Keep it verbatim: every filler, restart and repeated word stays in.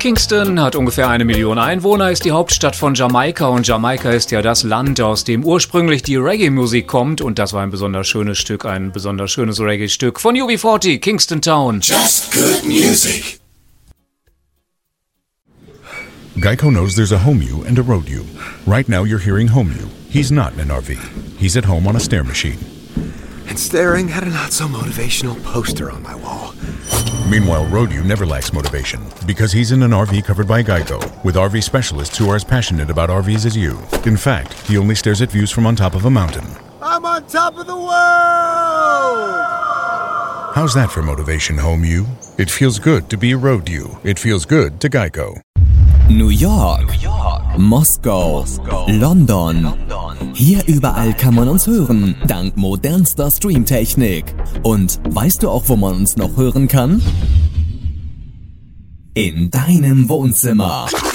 Kingston hat ungefähr eine Million Einwohner, ist die Hauptstadt von Jamaika und Jamaika ist ja das Land, aus dem ursprünglich die Reggae-Musik kommt und das war ein besonders schönes Stück, ein besonders schönes Reggae-Stück von U B forty, Kingston Town. Just good music. Geico knows there's a home you and a road you. Right now you're hearing home you. He's not in an R V. He's at home on a stair machine. And staring at a not-so-motivational poster on my wall. Meanwhile, Road You never lacks motivation because he's in an R V covered by Geico with R V specialists who are as passionate about R Vs as you. In fact, he only stares at views from on top of a mountain. I'm on top of the world! How's that for motivation, Home You? It feels good to be Road You. It feels good to Geico. New York, New York. Moskau, Moskau. London. London. Hier überall kann man uns hören, dank modernster Streamtechnik. Und weißt du auch, wo man uns noch hören kann? In deinem Wohnzimmer.